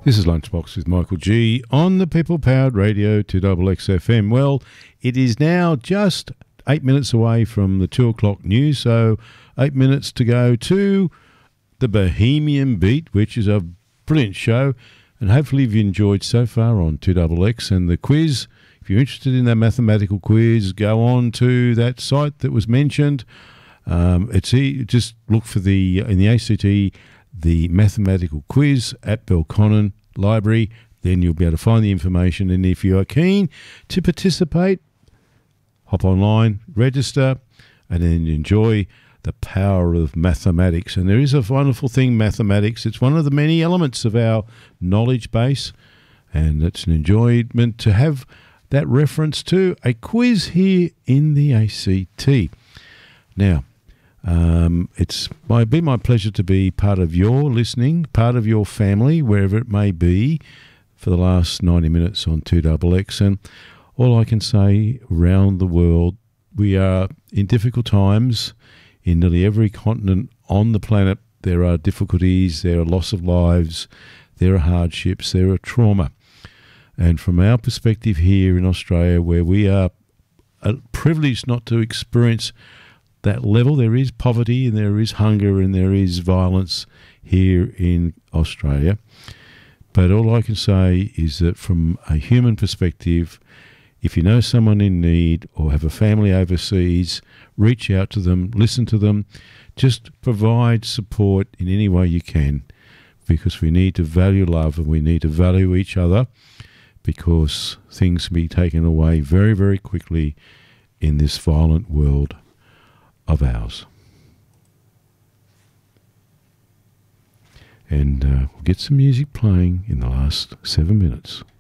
This is Lunchbox with Michael G on the People Powered Radio 2XXFM. Well, it is now just 8 minutes away from the 2 o'clock news, so 8 minutes to go to the Bohemian Beat, which is a brilliant show, and hopefully you've enjoyed so far on 2XX and the quiz. If you're interested in that mathematical quiz, go on to that site that was mentioned. Just look for in the ACT, the mathematical quiz at Belconnen Library. Then you'll be able to find the information. And if you are keen to participate, hop online, register, and then enjoy the power of mathematics. And there is a wonderful thing, mathematics. It's one of the many elements of our knowledge base, and it's an enjoyment to have that reference to a quiz here in the ACT. Now, it's been my pleasure to be part of your listening, part of your family, wherever it may be, for the last 90 minutes on 2XX. And all I can say, around the world, we are in difficult times. In nearly every continent on the planet, there are difficulties, there are loss of lives, there are hardships, there are trauma. And from our perspective here in Australia, where we are privileged not to experience that level, there is poverty and there is hunger and there is violence here in Australia. But all I can say is that from a human perspective, if you know someone in need or have a family overseas, reach out to them, listen to them, just provide support in any way you can, because we need to value love and we need to value each other, because things can be taken away very, very quickly in this violent world of ours. And we'll get some music playing in the last 7 minutes.